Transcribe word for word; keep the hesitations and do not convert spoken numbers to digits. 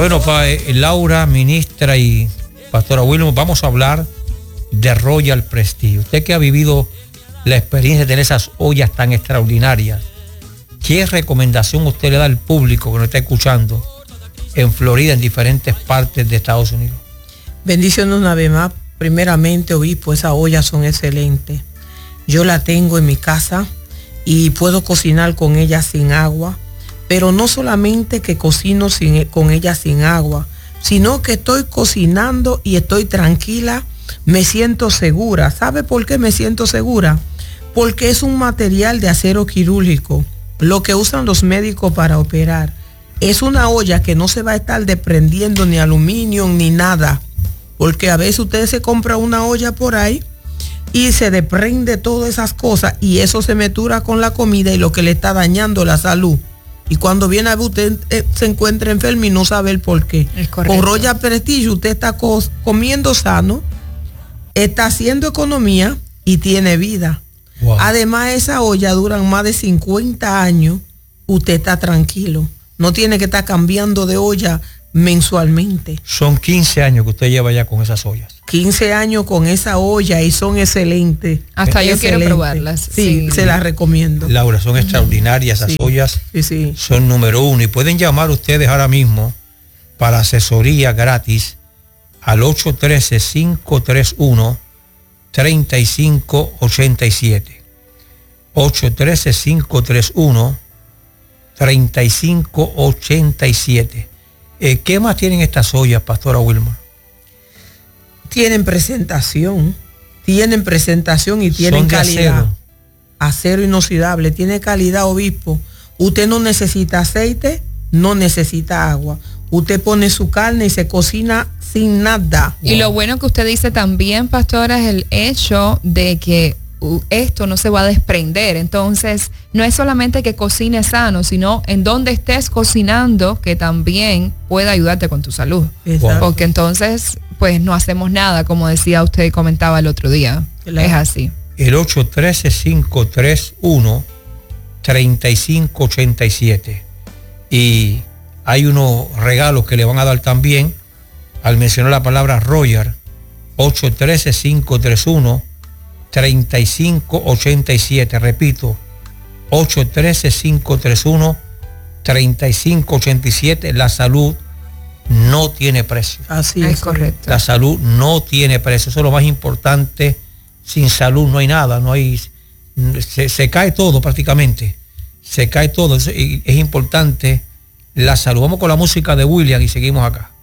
Bueno, pa, eh, Laura, ministra y pastora Wilmer, vamos a hablar de Royal Prestige. Usted que ha vivido la experiencia de tener esas ollas tan extraordinarias, ¿qué recomendación usted le da al público que nos está escuchando en Florida, en diferentes partes de Estados Unidos? Bendiciones una vez más. Primeramente, obispo, esas ollas son excelentes. Yo la tengo en mi casa y puedo cocinar con ellas sin agua, pero no solamente que cocino sin, con ellas sin agua, sino que estoy cocinando y estoy tranquila, me siento segura. ¿Sabe por qué me siento segura? Porque es un material de acero quirúrgico, lo que usan los médicos para operar. Es una olla que no se va a estar desprendiendo ni aluminio ni nada, porque a veces usted se compra una olla por ahí y se desprende todas esas cosas y eso se metura con la comida y lo que le está dañando la salud. Y cuando viene a ver, usted eh, se encuentra enfermo y no sabe el por qué. Con Royal Prestige usted está co- comiendo sano, está haciendo economía y tiene vida. Wow. Además, esa olla duran más de cincuenta años, usted está tranquilo. No tiene que estar cambiando de olla mensualmente. Son quince años que usted lleva ya con esas ollas. quince años con esa olla y son excelentes. Hasta yo quiero probarlas. Sí, sí, se las recomiendo. Laura, son extraordinarias esas sí. ollas. Sí, sí. Son número uno y pueden llamar ustedes ahora mismo para asesoría gratis al ocho uno tres, cinco tres uno, tres cinco ocho siete. ocho uno tres, cinco tres uno, tres cinco ocho siete. Eh, ¿Qué más tienen estas ollas, pastora Wilmer? Tienen presentación, tienen presentación y tienen calidad. Acero. acero inoxidable, tiene calidad, obispo. Usted no necesita aceite, no necesita agua. Usted pone su carne y se cocina sin nada. Y lo bueno que usted dice también, pastora, es el hecho de que esto no se va a desprender. Entonces, no es solamente que cocines sano, sino en donde estés cocinando, que también puede ayudarte con tu salud. Exacto. Porque entonces, pues no hacemos nada, como decía usted y comentaba el otro día. Claro. Es así. El ocho uno tres, cinco tres uno, tres cinco ocho siete. Y hay unos regalos que le van a dar también al mencionar la palabra Royal. ocho uno tres, cinco tres uno, tres cinco ocho siete. Repito, ocho uno tres, cinco tres uno, tres cinco ocho siete. La salud no tiene precio. Así es, correcto. La salud no tiene precio. Eso es lo más importante. Sin salud no hay nada, no hay, se, se cae todo prácticamente. Se cae todo. Es, es importante la salud. Vamos con la música de William y seguimos acá.